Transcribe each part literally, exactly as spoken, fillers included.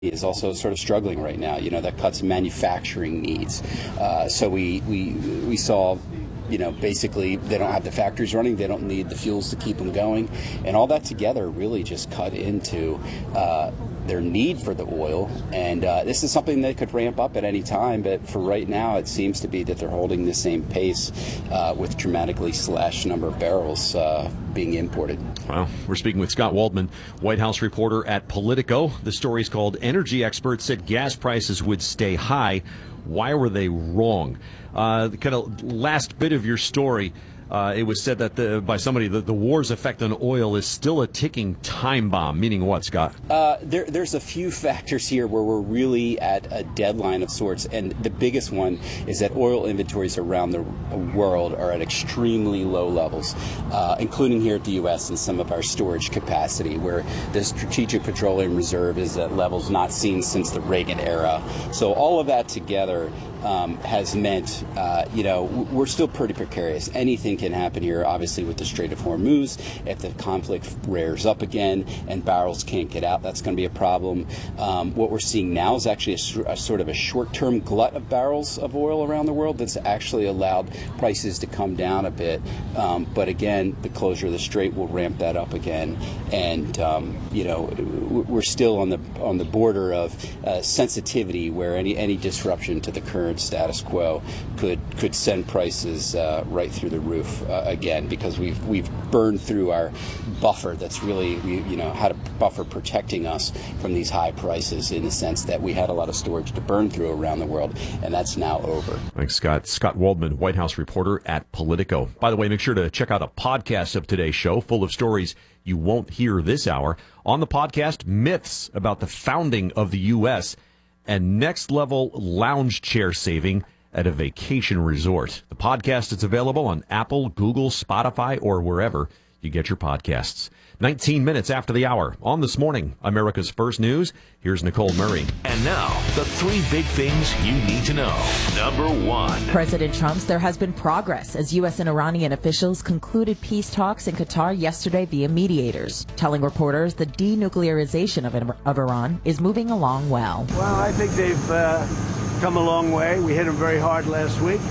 is also sort of struggling right now. You know, that cuts manufacturing needs. Uh, so we, we we saw, you know, basically they don't have the factories running, they don't need the fuels to keep them going, and all that together really just cut into uh, their need for the oil. And uh, this is something that could ramp up at any time, but for right now it seems to be that they're holding the same pace uh, with dramatically slashed number of barrels uh, being imported. Well, we're speaking with Scott Waldman, White House reporter at Politico. The story is called Energy Experts Said Gas Prices Would Stay High. Why were they wrong? Uh, the kind of last bit of your story, uh, it was said that the, by somebody that the war's effect on oil is still a ticking time bomb. Meaning what, Scott? Uh, there, there's a few factors here where we're really at a deadline of sorts, and the biggest one is that oil inventories around the world are at extremely low levels, uh, including here at the U S and some of our storage capacity, where the Strategic Petroleum Reserve is at levels not seen since the Reagan era. So all of that together Um, has meant, uh, you know, we're still pretty precarious. Anything can happen here, obviously, with the Strait of Hormuz. If the conflict rears up again and barrels can't get out, that's going to be a problem. Um, what we're seeing now is actually a, a sort of a short-term glut of barrels of oil around the world that's actually allowed prices to come down a bit. Um, but again, the closure of the Strait will ramp that up again. And, um, you know, we're still on the on the border of uh, sensitivity, where any, any disruption to the current status quo could could send prices uh, right through the roof uh, again, because we've we've burned through our buffer that's really, you know, had a buffer protecting us from these high prices, in the sense that we had a lot of storage to burn through around the world, and that's now over. Thanks, Scott. Scott Waldman, White House reporter at Politico. By the way, make sure to check out a podcast of today's show full of stories you won't hear this hour. On the podcast, myths about the founding of the U S and next-level lounge chair saving at a vacation resort. The podcast is available on Apple, Google, Spotify, or wherever you get your podcasts. nineteen minutes after the hour. On This Morning, America's First News, here's Nicole Murray. And now, the three big things you need to know. Number one. President Trump's there has been progress as U S and Iranian officials concluded peace talks in Qatar yesterday via mediators, telling reporters the denuclearization of, of Iran is moving along well. Well, I think they've uh, come a long way. We hit them very hard last week.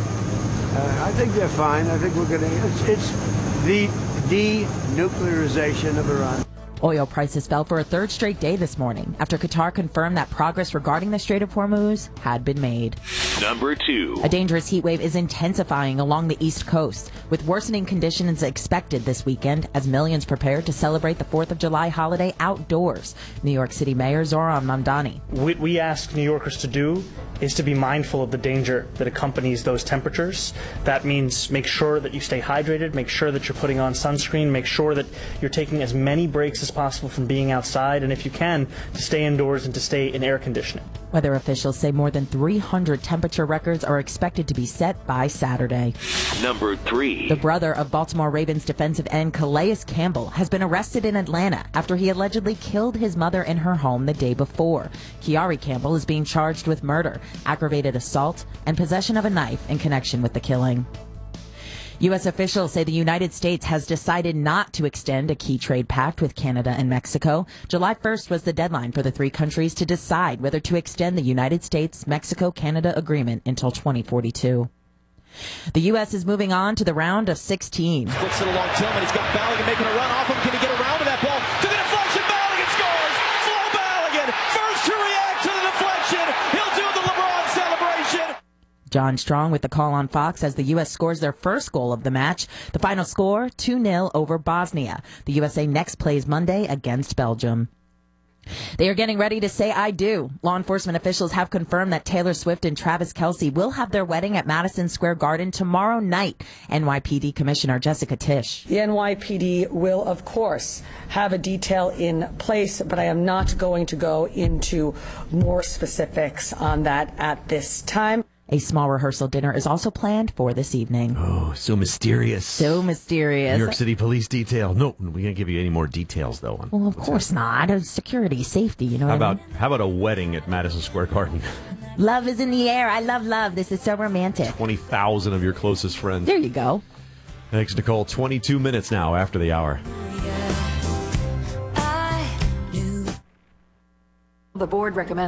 Uh, I think they're fine. I think we're going to... It's, it's the... denuclearization of Iran. Oil prices fell for a third straight day this morning after Qatar confirmed that progress regarding the Strait of Hormuz had been made. Number two. A dangerous heat wave is intensifying along the East Coast, with worsening conditions expected this weekend as millions prepare to celebrate the fourth of July holiday outdoors. New York City Mayor Zohran Mamdani. What we ask New Yorkers to do is to be mindful of the danger that accompanies those temperatures. That means make sure that you stay hydrated, make sure that you're putting on sunscreen, make sure that you're taking as many breaks as possible from being outside, and if you can, to stay indoors and to stay in air conditioning. Weather officials say more than three hundred temperature records are expected to be set by Saturday. Number three. The brother of Baltimore Ravens defensive end Calais Campbell has been arrested in Atlanta after he allegedly killed his mother in her home the day before. Kiari Campbell is being charged with murder, aggravated assault, and possession of a knife in connection with the killing. U S officials say the United States has decided not to extend a key trade pact with Canada and Mexico. July first was the deadline for the three countries to decide whether to extend the United States-Mexico-Canada agreement until twenty forty-two. The U S is moving on to the round of sixteen. Flicks it along Tillman. He's got Balogun making a run off him. Can he get around to that ball? To the deflection. Balogun scores. Flo Balogun, first to react to the deflection. He'll do the LeBron celebration. John Strong with the call on Fox as the U S scores their first goal of the match. The final score, two nil over Bosnia. The U S A next plays Monday against Belgium. They are getting ready to say I do. Law enforcement officials have confirmed that Taylor Swift and Travis Kelce will have their wedding at Madison Square Garden tomorrow night. N Y P D Commissioner Jessica Tisch. The N Y P D will, of course, have a detail in place, but I am not going to go into more specifics on that at this time. A small rehearsal dinner is also planned for this evening. Oh, so mysterious. So mysterious. New York City Police detail. No, we can't give you any more details, though. Well, of course not. Security, safety, you know How what I about mean? how about a wedding at Madison Square Garden? Love is in the air. I love love. This is so romantic. twenty thousand of your closest friends. There you go. Thanks, Nicole. twenty-two minutes now after the hour. The board recommends